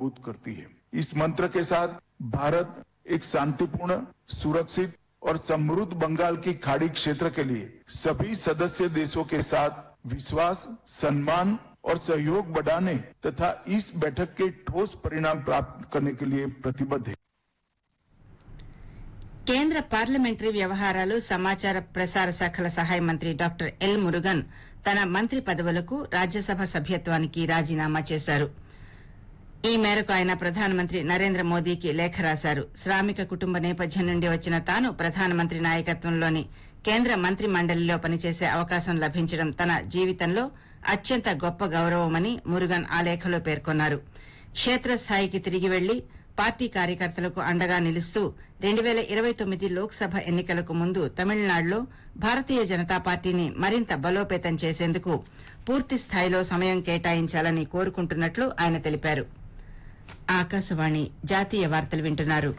मजबूत करती है। इस मंत्र के साथ भारत एक शांतिपूर्ण, सुरक्षित और समृद्ध बंगाल की खाड़ी क्षेत्र के लिए सभी सदस्य देशों के साथ विश्वास, सम्मान और सहयोग बढ़ाने तथा इस बैठक के ठोस परिणाम प्राप्त करने के लिए प्रतिबद्ध है। కేంద్ర పార్లమెంటరీ వ్యవహారాలు సమాచార ప్రసార శాఖల సహాయ మంత్రి డాక్టర్ ఎల్ మురుగన్ తన మంత్రి పదవులకు రాజ్యసభ సభ్యత్వానికి రాజీనామా చేశారు. ఈ మేరకు ఆయన ప్రధానమంత్రి నరేంద్ర మోదీకి లేఖ రాశారు. శ్రామిక కుటుంబ నేపథ్యం నుండి వచ్చిన తాను ప్రధానమంత్రి నాయకత్వంలోని కేంద్ర మంత్రి మండలిలో పనిచేసే అవకాశం లభించడం తన జీవితంలో అత్యంత గొప్ప గౌరవమని మురుగన్ ఆ లేఖలో పేర్కొన్నారు. క్షేత్రస్థాయికి తిరిగి వెళ్లి పార్టీ కార్యకర్తలకు అండగా నిలుస్తూ 2029 లోక్సభ ఎన్నికలకు ముందు తమిళనాడులో భారతీయ జనతా పార్టీని మరింత బలోపేతం చేసేందుకు పూర్తి స్థాయిలో సమయం కేటాయించాలని కోరుకుంటున్నట్లు ఆయన తెలిపారు. ఆకాశవాణి జాతీయ వార్తలు వింటున్నారు.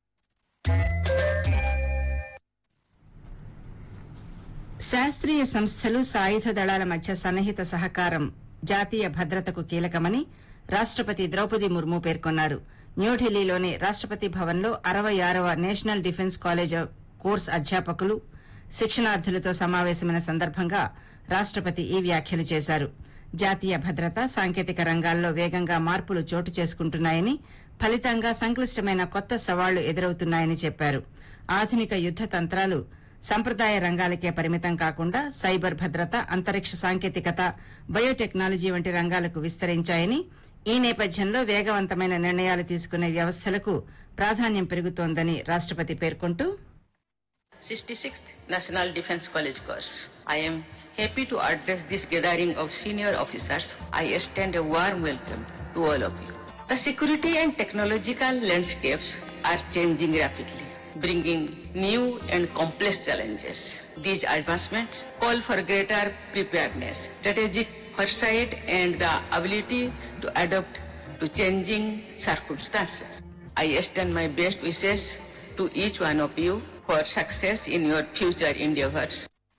శాస్త్రీయ సంస్థలు, సాయుధ దళాల మధ్య సన్నిహిత సహకారం జాతీయ భద్రతకు కీలకమని రాష్టపతి ద్రౌపది ముర్ము పేర్కొన్నారు. న్యూఢిల్లీలోని రాష్టపతి భవన్లో 66వ నేషనల్ డిఫెన్స్ కాలేజ్ కోర్స్ అధ్యాపకులు, శిక్షణార్థులతో సమావేశమైన సందర్భంగా రాష్టపతి ఈ వ్యాఖ్యలు చేశారు. జాతీయ భద్రత, సాంకేతిక రంగాల్లో వేగంగా మార్పులు చోటు చేసుకుంటున్నాయని, ఫలితంగా సంక్లిష్టమైన కొత్త సవాళ్లు ఎదురవుతున్నాయని చెప్పారు. ఆధునిక యుద్ద తంత్రాలు సంప్రదాయ రంగాలకే పరిమితం కాకుండా సైబర్ భద్రత, అంతరిక్ష సాంకేతికత, బయోటెక్నాలజీ వంటి రంగాలకు విస్తరించాయని, ఈ నేపథ్యంలో వేగవంతమైన నిర్ణయాలు తీసుకునే వ్యవస్థలకు ప్రాధాన్యం పెరుగుతోందని రాష్టపతి పేర్కొంటూ 66th National Defence College course. I am happy to address this gathering of senior officers. I extend a warm welcome to all of you. The security and technological landscapes are changing rapidly, bringing new and complex challenges. These advancements call for greater preparedness, strategic foresight, and the ability to adapt to changing circumstances. I extend my best wishes to each one of you for success in your future endeavors.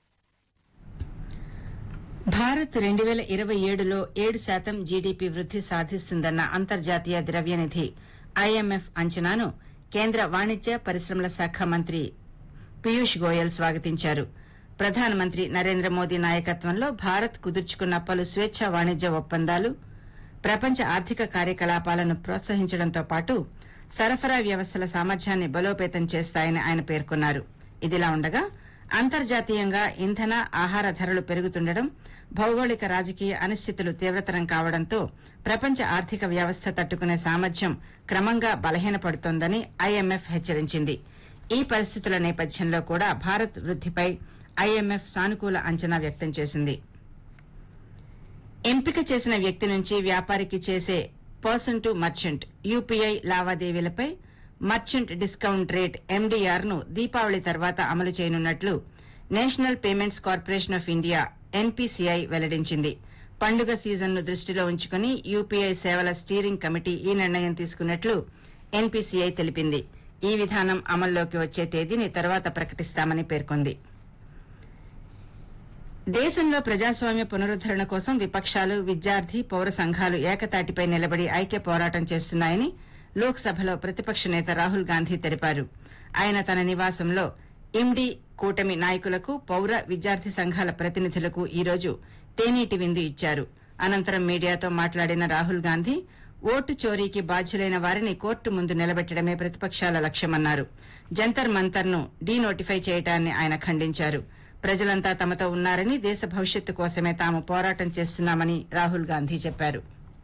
Bharat 2027లో 7% GDP వృద్ది సాధిస్తుందన్న అంతర్జాతీయ ద్రవ్యనిధి IMF అంచనాను కేంద్ర వాణిజ్య పరిశ్రమల శాఖ మంత్రి పీయూష్ గోయల్ స్వాగతించారు. ప్రధానమంత్రి నరేంద్ర మోదీ నాయకత్వంలో భారత్ కుదుర్చుకున్న పలు స్వేచ్ఛా వాణిజ్య ఒప్పందాలు ప్రపంచ ఆర్థిక కార్యకలాపాలను ప్రోత్సహించడంతో పాటు సరఫరా వ్యవస్థల సామర్థ్యాన్ని బలోపేతం చేస్తాయని ఆయన పేర్కొన్నారు. ఇదిలా ఉండగా అంతర్జాతీయంగా ఇంధన, ఆహార ధరలు పెరుగుతుండడం, భౌగోళిక రాజకీయ అనిశ్చితులు తీవ్రతరం కావడంతో ప్రపంచ ఆర్థిక వ్యవస్థ తట్టుకునే సామర్థ్యం క్రమంగా బలహీనపడుతోందని ఐఎంఎఫ్ హెచ్చరించింది. ఈ పరిస్థితుల నేపథ్యంలో కూడా భారత్ వృద్దిపై ఐఎంఎఫ్ సానుకూల అంచనా వ్యక్తం చేసింది. ఎంపిక చేసిన వ్యక్తి నుంచి వ్యాపారికి చేసే person to merchant UPI లావాదేవీలపై merchant discount rate MDR ను దీపావళి తర్వాత అమలు చేయనున్నట్లు national payments corporation of India NPCI వెల్లడించింది. పండుగ సీజన్ను దృష్టిలో ఉంచుకుని యూపీఐ సేవల స్టీరింగ్ కమిటీ ఈ నిర్ణయం తీసుకున్నట్లు ఎన్పీసీఐ తెలిపింది. ఈ విధానం అమల్లోకి వచ్చే తేదీని తర్వాత ప్రకటిస్తామని పేర్కొంది. దేశంలో ప్రజాస్వామ్య పునరుద్దరణ కోసం విపక్షాలు, విద్యార్థి, పౌర సంఘాలు ఏకతాటిపై నిలబడి ఐక్య పోరాటం చేస్తున్నాయని లోక్సభలో ప్రతిపక్ష నేత రాహుల్ గాంధీ తెలిపారు. ఆయన తన నివాసంలో ఇండి కూటమి నాయకులకు, పౌర, విద్యార్థి సంఘాల ప్రతినిధులకు ఈ రోజు తేనీటి విందు ఇచ్చారు. అనంతరం మీడియాతో మాట్లాడిన రాహుల్ గాంధీ ఓటు చోరీకి బాధ్యులైన వారిని కోర్టు ముందు నిలబెట్టడమే ప్రతిపక్షాల లక్ష్యమన్నారు. జంతర్ మంతర్ ను డీనోటిఫై చేయడాన్ని ఆయన ఖండించారు. ప్రజలంతా తమతో ఉన్నారని, దేశ భవిష్యత్తు కోసమే తాము పోరాటం చేస్తున్నామని రాహుల్ గాంధీ చెప్పారు.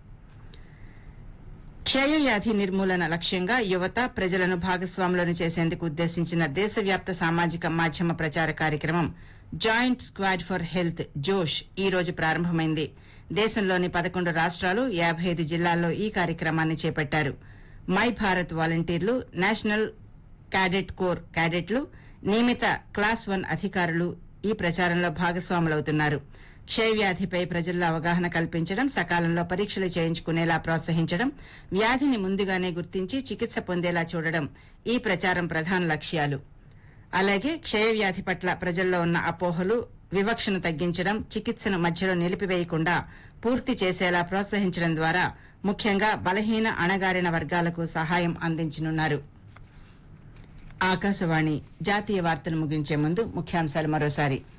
క్షయవ్యాధి నిర్మూలన లక్ష్యంగా యువత, ప్రజలను భాగస్వాములను చేసేందుకు ఉద్దేశించిన దేశవ్యాప్త సామాజిక మాధ్యమ ప్రచార కార్యక్రమం జాయింట్ స్క్వాడ్ ఫర్ హెల్త్ జోష్ ఈ రోజు ప్రారంభమైంది. దేశంలోని 11 రాష్ట్రాలు, 55 జిల్లాల్లో ఈ కార్యక్రమాన్ని చేపట్టారు. మై భారత్ వాలంటీర్లు, నేషనల్ క్యాడెట్ కోర్ క్యాడెట్లు, నియమిత క్లాస్ 1 అధికారులు ఈ ప్రచారంలో భాగస్వాములవుతున్నారు. క్షయవ్యాధిపై ప్రజల్లో అవగాహన కల్పించడం, సకాలంలో పరీక్షలు చేయించుకునేలా ప్రోత్సహించడం, వ్యాధిని ముందుగానే గుర్తించి చికిత్స పొందేలా చూడడం ఈ ప్రచారం ప్రధాన లక్ష్యాలు. అలాగే క్షయవ్యాధి పట్ల ప్రజల్లో ఉన్న అపోహలు, వివక్షను తగ్గించడం, చికిత్సను మధ్యలో నిలిపివేయకుండా పూర్తి చేసేలా ప్రోత్సహించడం ద్వారా ముఖ్యంగా బలహీన అణగారిన వర్గాలకు సహాయం అందించనున్నారు. ఆకాశవాణి జాతీయ వార్తలు ముగించే ముందు ముఖ్యాంశాలు మరోసారి.